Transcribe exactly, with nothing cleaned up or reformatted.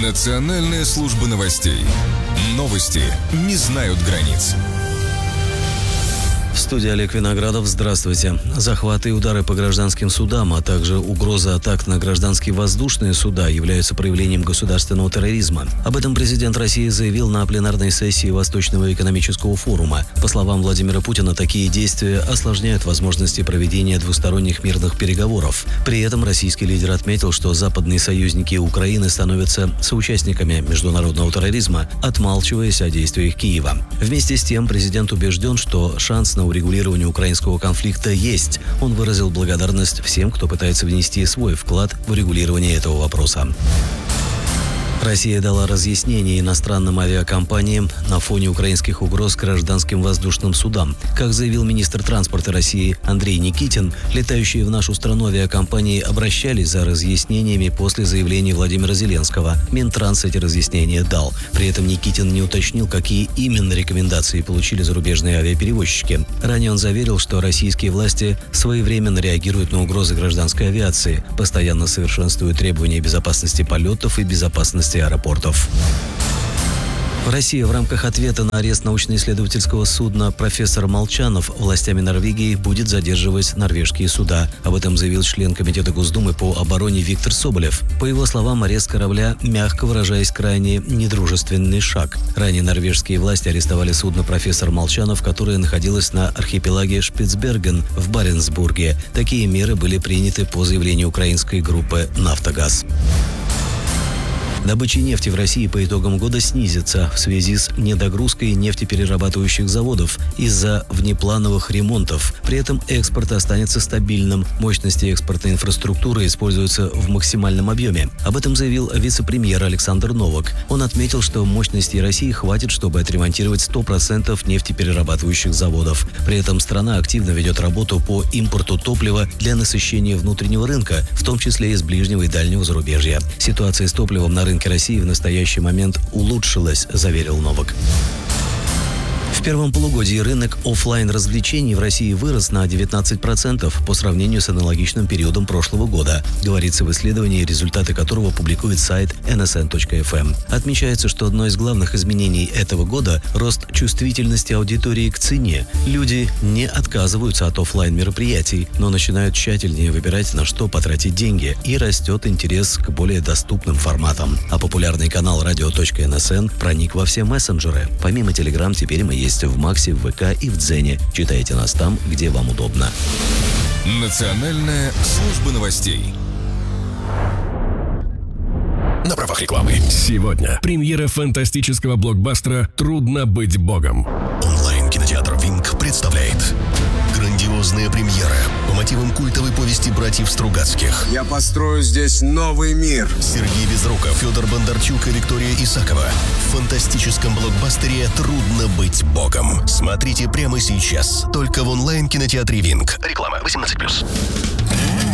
Национальная служба новостей. Новости не знают границ. В студии Олег Виноградов. Здравствуйте. Захваты и удары по гражданским судам, а также угроза атак на гражданские воздушные суда являются проявлением государственного терроризма. Об этом президент России заявил на пленарной сессии Восточного экономического форума. По словам Владимира Путина, такие действия осложняют возможности проведения двусторонних мирных переговоров. При этом российский лидер отметил, что западные союзники Украины становятся соучастниками международного терроризма, отмалчиваясь о действиях Киева. Вместе с тем, президент убежден, что шанс на урегулирование украинского конфликта есть. Он выразил благодарность всем, кто пытается внести свой вклад в урегулирование этого вопроса. Россия дала разъяснение иностранным авиакомпаниям на фоне украинских угроз гражданским воздушным судам. Как заявил министр транспорта России Андрей Никитин, летающие в нашу страну авиакомпании обращались за разъяснениями после заявления Владимира Зеленского. Минтранс эти разъяснения дал. При этом Никитин не уточнил, какие именно рекомендации получили зарубежные авиаперевозчики. Ранее он заверил, что российские власти своевременно реагируют на угрозы гражданской авиации, постоянно совершенствуют требования безопасности полетов и безопасности аэропортов. Россия в рамках ответа на арест научно-исследовательского судна «Профессор Молчанов» властями Норвегии будет задерживать норвежские суда. Об этом заявил член Комитета Госдумы по обороне Виктор Соболев. По его словам, арест корабля, мягко выражаясь, крайне недружественный шаг. Ранее норвежские власти арестовали судно «Профессор Молчанов», которое находилось на архипелаге Шпицберген в Баренцбурге. Такие меры были приняты по заявлению украинской группы «Нафтогаз». Добыча нефти в России по итогам года снизится в связи с недогрузкой нефтеперерабатывающих заводов из-за внеплановых ремонтов. При этом экспорт останется стабильным. Мощности экспортной инфраструктуры используются в максимальном объеме. Об этом заявил вице-премьер Александр Новак. Он отметил, что мощностей России хватит, чтобы отремонтировать сто процентов нефтеперерабатывающих заводов. При этом страна активно ведет работу по импорту топлива для насыщения внутреннего рынка, в том числе из ближнего и дальнего зарубежья. Ситуация с топливом на рынке России в настоящий момент улучшилась, заверил Новак. В первом полугодии рынок офлайн развлечений в России вырос на девятнадцать процентов по сравнению с аналогичным периодом прошлого года, говорится в исследовании, результаты которого публикует сайт эн эс эн точка эф эм. Отмечается, что одно из главных изменений этого года – рост чувствительности аудитории к цене. Люди не отказываются от офлайн мероприятий, но начинают тщательнее выбирать, на что потратить деньги, и растет интерес к более доступным форматам. А популярный канал радио точка эн эс эн проник во все мессенджеры. Помимо Telegram, теперь мы есть в Максе, в вэ ка и в Дзене. Читайте нас там, где вам удобно. Национальная служба новостей. На правах рекламы. Сегодня премьера фантастического блокбастера «Трудно быть богом». Онлайн-кинотеатр «Винк» представляет грандиозная премьера по мотивам культовой повести братьев Стругацких. Я построю здесь новый мир. Сергей Безруков, Федор Бондарчук и Виктория Исакова в фантастическом блокбастере «Трудно быть богом». Смотрите прямо сейчас. Только в онлайн-кинотеатре «Винк». Реклама восемнадцать плюс.